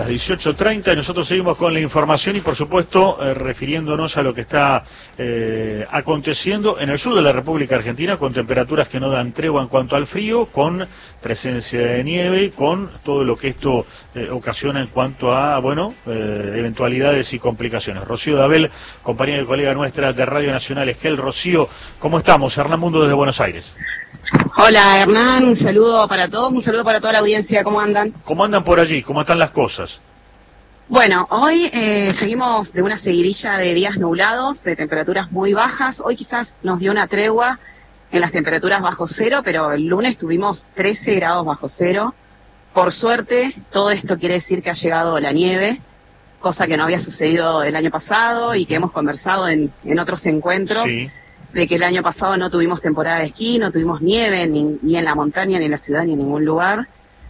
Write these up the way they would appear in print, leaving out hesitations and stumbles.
las 18:30 y nosotros seguimos con la información y por supuesto refiriéndonos a lo que está aconteciendo en el sur de la República Argentina, con temperaturas que no dan tregua en cuanto al frío, con presencia de nieve y con todo lo que esto ocasiona en cuanto a, eventualidades y complicaciones. Rocío Dabel, compañera y colega nuestra de Radio Nacional Esquel. Rocío, ¿cómo estamos? Hernán Mundo desde Buenos Aires. Hola Hernán, un saludo para todos, un saludo para toda la audiencia, ¿cómo andan? ¿Cómo andan por allí? ¿Cómo están las cosas? Bueno, hoy seguimos de una seguidilla de días nublados, de temperaturas muy bajas. Hoy quizás nos dio una tregua en las temperaturas bajo cero, pero el lunes tuvimos 13 grados bajo cero. Por suerte, todo esto quiere decir que ha llegado la nieve, cosa que no había sucedido el año pasado y que hemos conversado en otros encuentros. Sí. De que el año pasado no tuvimos temporada de esquí, no tuvimos nieve ni en la montaña, ni en la ciudad, ni en ningún lugar.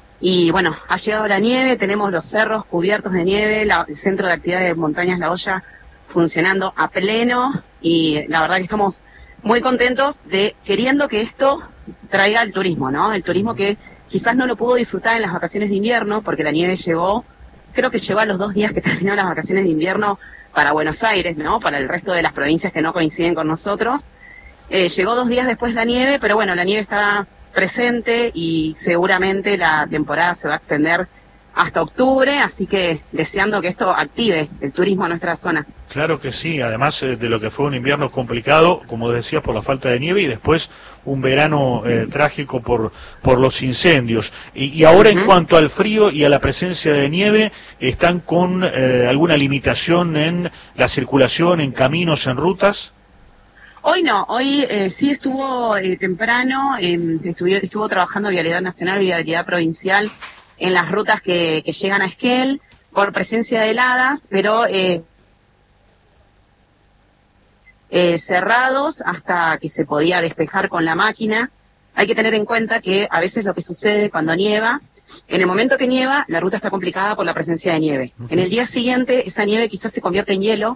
Y bueno, ha llegado la nieve, tenemos los cerros cubiertos de nieve, el centro de actividades de montañas La Hoya funcionando a pleno, y la verdad que estamos muy contentos queriendo que esto traiga el turismo, ¿no? El turismo que quizás no lo pudo disfrutar en las vacaciones de invierno, porque la nieve creo que llegó a los 2 días que terminó las vacaciones de invierno para Buenos Aires, ¿no? Para el resto de las provincias que no coinciden con nosotros. Llegó 2 días después la nieve, pero bueno, la nieve está presente y seguramente la temporada se va a extender hasta octubre, así que deseando que esto active el turismo en nuestra zona. Claro que sí, además de lo que fue un invierno complicado, como decías, por la falta de nieve, y después un verano trágico por los incendios. Y ahora en cuanto al frío y a la presencia de nieve, ¿están con alguna limitación en la circulación, en caminos, en rutas? Hoy no, hoy sí estuvo temprano, estuvo trabajando Vialidad Nacional, Vialidad Provincial, en las rutas que llegan a Esquel, por presencia de heladas, pero cerrados hasta que se podía despejar con la máquina. Hay que tener en cuenta que a veces lo que sucede cuando nieva, en el momento que nieva, la ruta está complicada por la presencia de nieve. En el día siguiente, esa nieve quizás se convierte en hielo,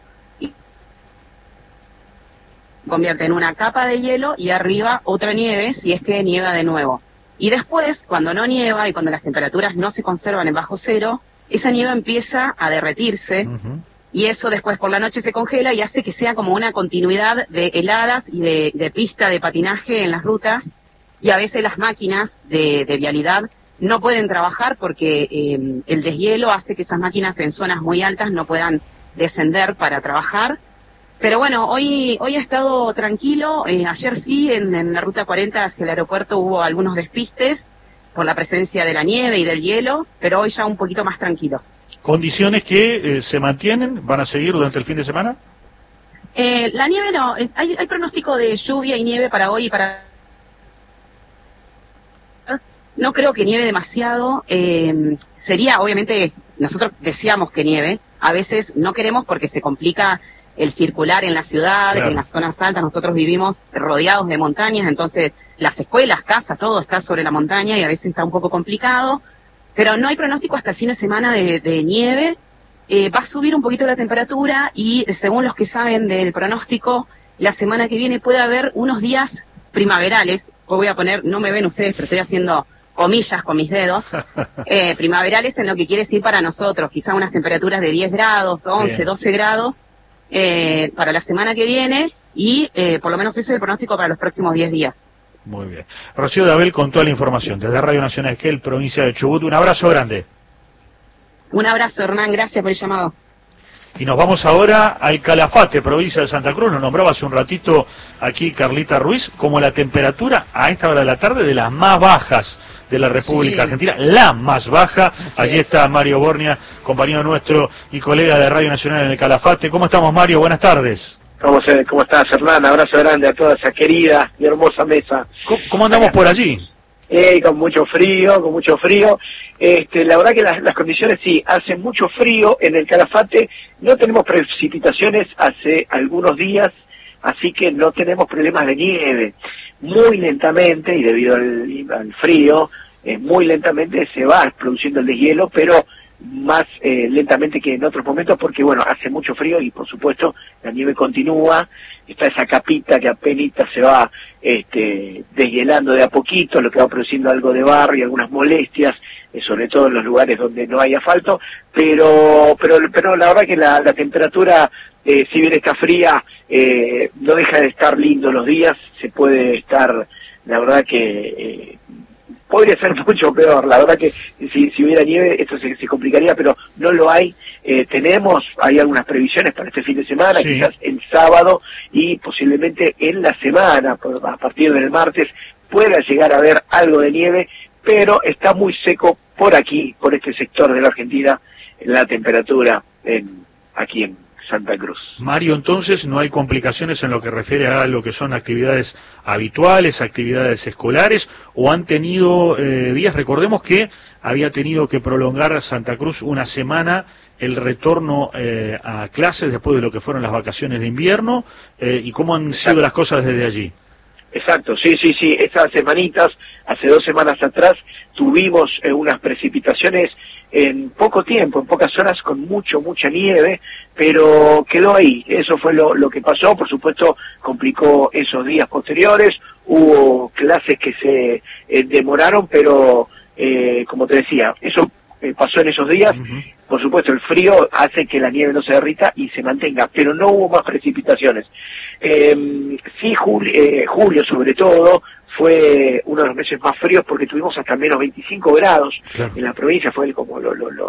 convierte en una capa de hielo y arriba otra nieve si es que nieva de nuevo. Y después, cuando no nieva y cuando las temperaturas no se conservan en bajo cero, esa nieve empieza a derretirse y eso después por la noche se congela y hace que sea como una continuidad de heladas y de pista de patinaje en las rutas, y a veces las máquinas de vialidad no pueden trabajar porque el deshielo hace que esas máquinas en zonas muy altas no puedan descender para trabajar. Pero bueno, hoy ha estado tranquilo. Ayer sí, en la ruta 40 hacia el aeropuerto hubo algunos despistes por la presencia de la nieve y del hielo, pero hoy ya un poquito más tranquilos. ¿Condiciones que se mantienen? ¿Van a seguir durante el fin de semana? La nieve no, hay pronóstico de lluvia y nieve para hoy y para... No creo que nieve demasiado. Sería, obviamente, nosotros deseamos que nieve, a veces no queremos porque se complica el circular en la ciudad, claro. En las zonas altas. Nosotros vivimos rodeados de montañas, entonces las escuelas, casas, todo está sobre la montaña y a veces está un poco complicado, pero no hay pronóstico hasta el fin de semana de nieve. Va a subir un poquito la temperatura y según los que saben del pronóstico, la semana que viene puede haber unos días primaverales. Voy a poner, no me ven ustedes, pero estoy haciendo comillas con mis dedos, primaverales en lo que quiere decir para nosotros, quizá unas temperaturas de 10 grados, 11, bien. 12 grados, para la semana que viene, y por lo menos ese es el pronóstico para los próximos 10 días. Muy bien. Rocío Dabel con toda la información desde Radio Nacional Esquel, provincia de Chubut. Un abrazo grande. Un abrazo, Hernán, gracias por el llamado. Y nos vamos ahora al Calafate, provincia de Santa Cruz. Nos nombraba hace un ratito aquí Carlita Ruiz como la temperatura a esta hora de la tarde de las más bajas de la República Argentina, la más baja. Allí está Mario Bornia, compañero nuestro y colega de Radio Nacional en el Calafate. ¿Cómo estamos, Mario? Buenas tardes. ¿Cómo estás, Hernán? Abrazo grande a toda esa querida y hermosa mesa. ¿Cómo andamos por allí? Con mucho frío. La verdad que las condiciones sí, hace mucho frío en el Calafate. No tenemos precipitaciones hace algunos días, así que no tenemos problemas de nieve. Muy lentamente, y debido al frío, muy lentamente se va produciendo el deshielo, pero más lentamente que en otros momentos, porque bueno, hace mucho frío y por supuesto la nieve continúa, está esa capita que apenas se va deshielando de a poquito, lo que va produciendo algo de barro y algunas molestias, sobre todo en los lugares donde no hay asfalto, pero la verdad que la temperatura, si bien está fría, no deja de estar lindo los días, se puede estar, la verdad que podría ser mucho peor, la verdad que si hubiera nieve esto se complicaría, pero no lo hay. Hay algunas previsiones para este fin de semana, sí, quizás el sábado y posiblemente en la semana, a partir del martes, pueda llegar a haber algo de nieve, pero está muy seco por aquí, por este sector de la Argentina, la temperatura aquí en Santa Cruz. Mario, entonces no hay complicaciones en lo que refiere a lo que son actividades habituales, actividades escolares, o han tenido días, recordemos que había tenido que prolongar Santa Cruz una semana el retorno a clases después de lo que fueron las vacaciones de invierno, y cómo han sido las cosas desde allí. Exacto, sí, esas semanitas, hace 2 semanas atrás, tuvimos unas precipitaciones en poco tiempo, en pocas horas, con mucha nieve, pero quedó ahí, eso fue lo que pasó. Por supuesto complicó esos días posteriores, hubo clases que se demoraron, pero como te decía, eso pasó en esos días. Por supuesto el frío hace que la nieve no se derrita y se mantenga, pero no hubo más precipitaciones. Sí, julio sobre todo fue uno de los meses más fríos porque tuvimos hasta menos 25 grados, claro, en la provincia, fue como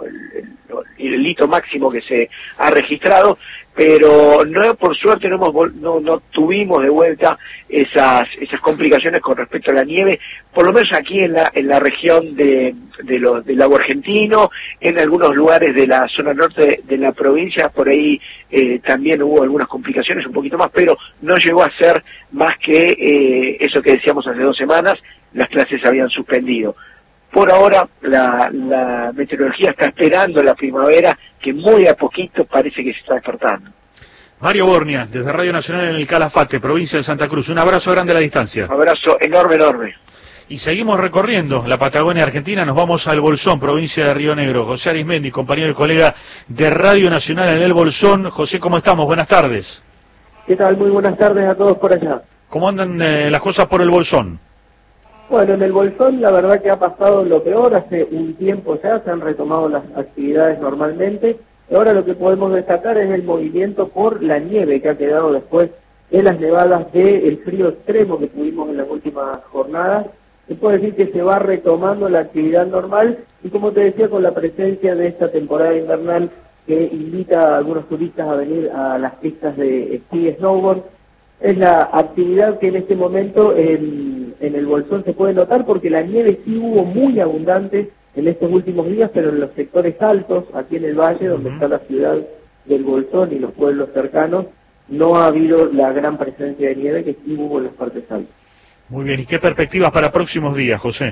el hito máximo que se ha registrado, pero no, por suerte no tuvimos de vuelta esas complicaciones con respecto a la nieve, por lo menos aquí en la región del lago argentino, en algunos lugares de la zona norte de la provincia, por ahí también hubo algunas complicaciones, un poquito más, pero no llegó a ser más que eso que decíamos hace 2 semanas, las clases habían suspendido. Por ahora la meteorología está esperando la primavera, que muy a poquito parece que se está despertando. Mario Bornia, desde Radio Nacional en el Calafate, provincia de Santa Cruz, un abrazo grande a la distancia. Un abrazo enorme. Y seguimos recorriendo la Patagonia Argentina, nos vamos al Bolsón, provincia de Río Negro. José Arismendi, compañero y colega de Radio Nacional en el Bolsón. José, ¿cómo estamos? Buenas tardes. ¿Qué tal? Muy buenas tardes a todos por allá. ¿Cómo andan las cosas por el Bolsón? Bueno, en el Bolsón la verdad que ha pasado lo peor, hace un tiempo ya se han retomado las actividades normalmente, y ahora lo que podemos destacar es el movimiento por la nieve que ha quedado después de las nevadas del frío extremo que tuvimos en las últimas jornadas. Se puede decir que se va retomando la actividad normal y, como te decía, con la presencia de esta temporada invernal que invita a algunos turistas a venir a las pistas de esquí y snowboard. Es la actividad que en este momento en el Bolsón se puede notar, porque la nieve sí hubo muy abundante en estos últimos días, pero en los sectores altos, aquí en el valle, donde está la ciudad del Bolsón y los pueblos cercanos, no ha habido la gran presencia de nieve que sí hubo en las partes altas. Muy bien, ¿y qué perspectivas para próximos días, José?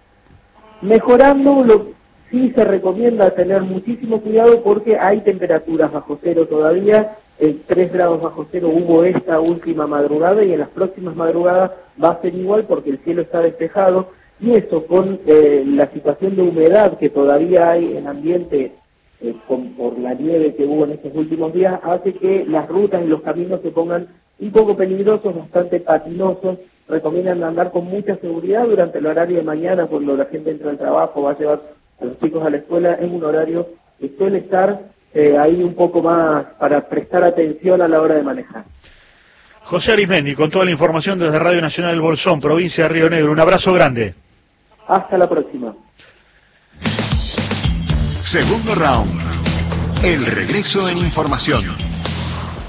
Mejorando, sí se recomienda tener muchísimo cuidado porque hay temperaturas bajo cero todavía. 3 grados bajo cero hubo esta última madrugada y en las próximas madrugadas va a ser igual porque el cielo está despejado, y eso con la situación de humedad que todavía hay en ambiente por la nieve que hubo en estos últimos días, hace que las rutas y los caminos se pongan un poco peligrosos, bastante patinosos. Recomiendan andar con mucha seguridad durante el horario de mañana, cuando la gente entra al trabajo, va a llevar a los chicos a la escuela, en un horario que suele estar ahí un poco más para prestar atención a la hora de manejar. José Arismendi, con toda la información desde Radio Nacional del Bolsón, provincia de Río Negro. Un abrazo grande. Hasta la próxima. Segundo round. El regreso en información.